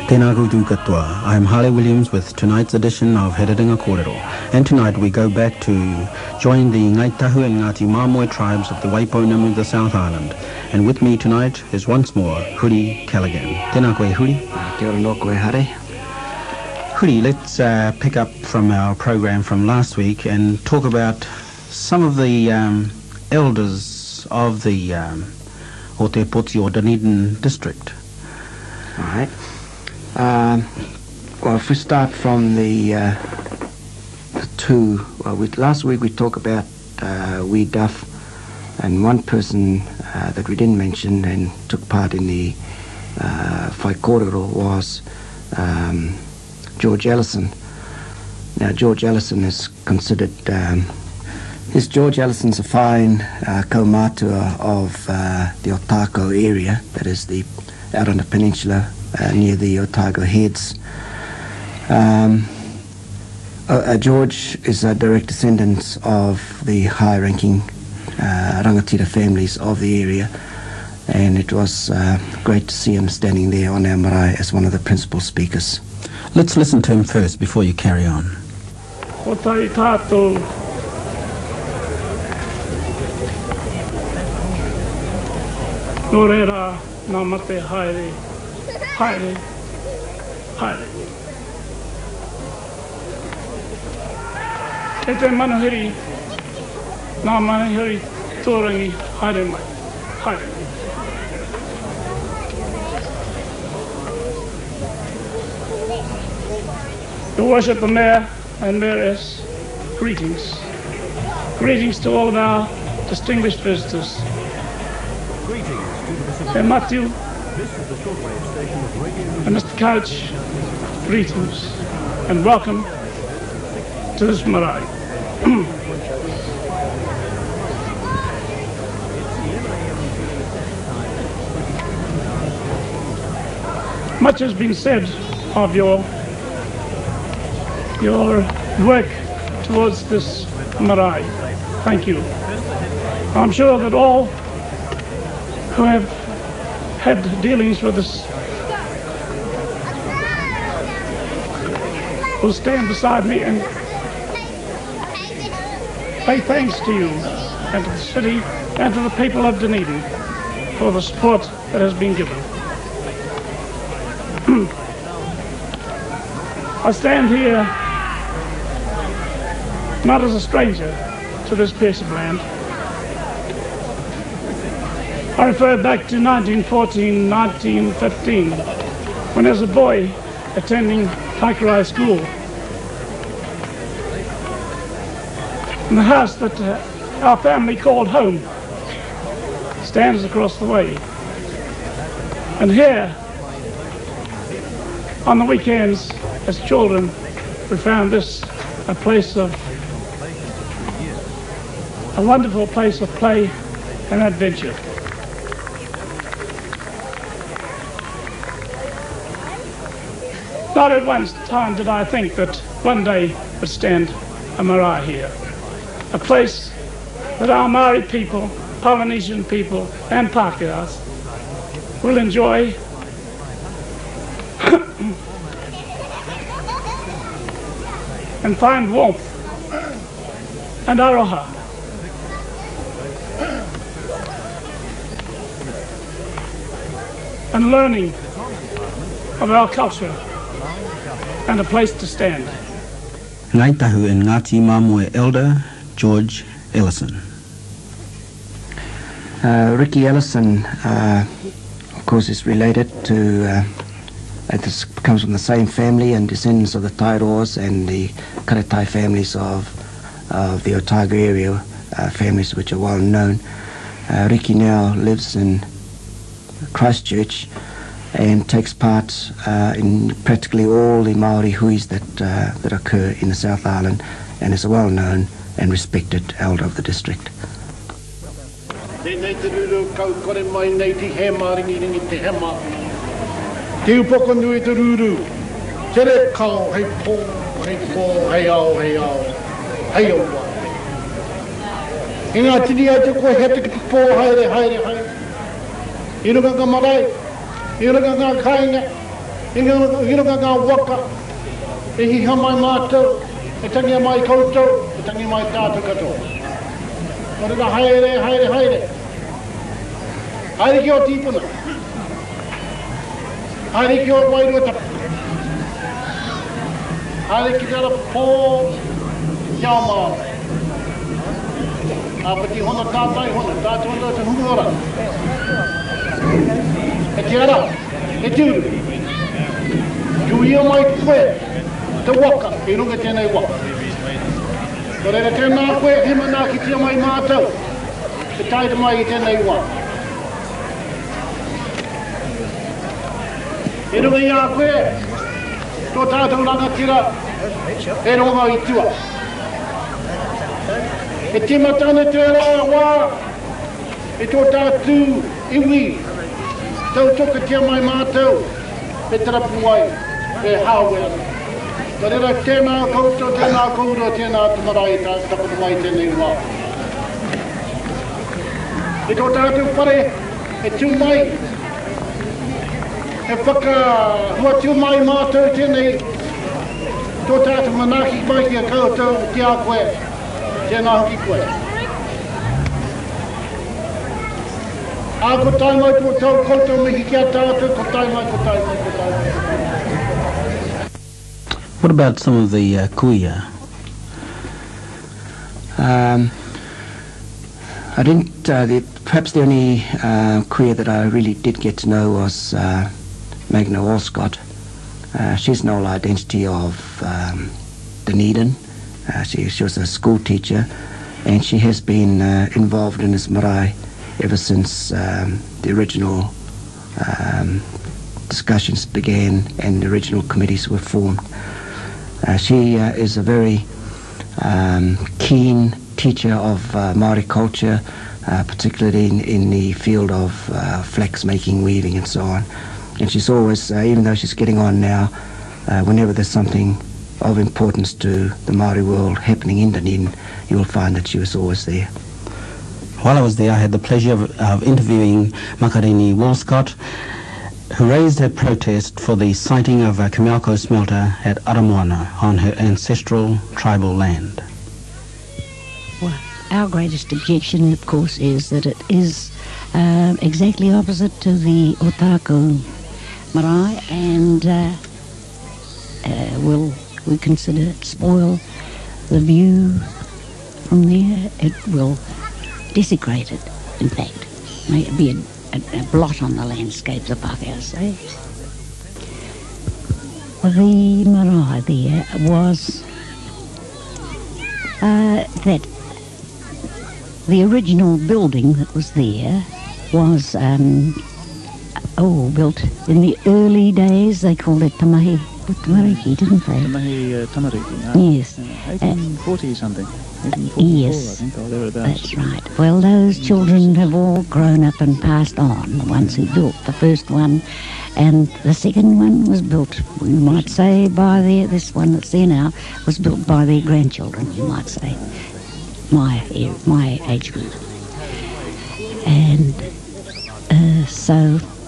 Tēnā koutou katoa. I am Harley Williams with tonight's edition of Hererenga Kōrero. And tonight we go back to join the Ngāi Tahu and Ngāti Māmoe tribes of the Waiponamu of the South Island. And with me tonight is once more Huri Callaghan. Tēnā koe, Huri. Kia ora no koe, Hare. Huri, let's pick up from our program from last week and talk about some of the elders of the o Te Poti or Dunedin district. All right. Well, if we start from the two, last week we talked about Wee Duff, and one person that we didn't mention and took part in the Whai Kōrero was George Ellison. Now, George Ellison is considered, George Ellison's a fine kaumātua of the Otago area, that is out on the peninsula near the Otago Heads. George is a direct descendant of the high-ranking rangatira families of the area, and it was great to see him standing there on our marae as one of the principal speakers. Let's listen to him first before you carry on. O tai tātou no reira nā mate haere, haere, haere. E te manuhiri, nā manuhiri tōrangi haere mai, haere. Your Worship, the Mayor and Mayoress, greetings. Greetings to all of our distinguished visitors. And Matthew and Mr. Couch, greetings and welcome to this marae. Much has been said of your work towards this marae. Thank you. I'm sure that all who have had dealings with us will stand beside me and pay thanks to you and to the city and to the people of Dunedin for the support that has been given. I stand here not as a stranger to this piece of land. I refer back to 1914, 1915, when as a boy attending Taikarai School. And the house that our family called home stands across the way. And here, on the weekends, as children, we found this a wonderful place of play and adventure. Not at one time did I think that one day would stand a marae here, a place that our Maori people, Polynesian people and Pākehās will enjoy and find warmth and aroha. And learning of our culture and a place to stand. Ngāi Tahu and Ngāti Māmoe elder George Ellison. Ricky Ellison, of course, is related to, this comes from the same family and descendants of the Tairoas and the Karetai families of the Otago area, families which are well known. Ricky now lives in Christchurch and takes part in practically all the Maori huis that occur in the South Island, and is a well-known and respected elder of the district. Tēnei te ruru kau kore mai nei te hema ringi te hema. Te upoko nui te ruru. Tere kau hei pō, hei ao, hei au wā. I ngā tini ai te koe he te pō, haere. I runga ngā marae, i runga ngā kāinga, Inga ngā waka, e hiha mai mātou, e tangia mai koutou, e tangia mai tātou katoa. Kore haere, haere, haere. Haere ki o tīpuna. Haere ki o wairua tapu. Haere ki tara pō kia māra. Apati hona tātai hona, tātai hona te hunguara. E te ara, e tūru. Tuia mai koe, te waka, e runga tēnei waka. Kore re tēnā koe, he mana ki tia mai mātou, te taita mai i tēnei waka. E runga i a koe, tō tātou rangatira, e runga i tua. E te matana te rā wā, e tō tātou iwi, tau toka tia mai mātou, e tarapu ai, e hāwea. Ka rera tēnā koutou, tēnā koutou, tēnā tumarai, tāpatu mai tēnei wā. E tō tātou pare, e tū mai, e whaka hua tū mai mātou tēnei, tō tātou manaki mai ki a koutou, te a koe, tēnā hoki koe. A ko tai mai tō tau koutou mihi ki a tātou, ko tai mai, ko tai mai, ko tai mai. What about some of the kuia? I didn't, perhaps the only kuia that I really did get to know was Magna Walscott. She's an old identity of Dunedin. She was a school teacher, and she has been involved in this marae ever since the original discussions began and the original committees were formed. She is a very keen teacher of Māori culture, particularly in the field of flax making, weaving and so on. And she's always, even though she's getting on now, whenever there's something of importance to the Māori world happening in Dunedin, you will find that she was always there. While I was there, I had the pleasure of interviewing Makarini Walscott, who raised her protest for the siting of a Kamelco smelter at Aramoana on her ancestral tribal land. Well, our greatest objection, of course, is that it is exactly opposite to the Otago marae, and will, we consider, spoil the view from there. It will desecrate it, in fact. May be a blot on the landscapes of Pākehā, say. The marae there was that the original building that was there was built in the early days. They called it Tamahi Tamariki, didn't they? Tamahi Tamariki, yes. 1840 something. 1844, yes, I think, or thereabouts. That's right. Well, those children have all grown up and passed on, the ones who built the first one. And the second one was built, we might say, by this one that's there now, was built by their grandchildren, you might say, my age group. And so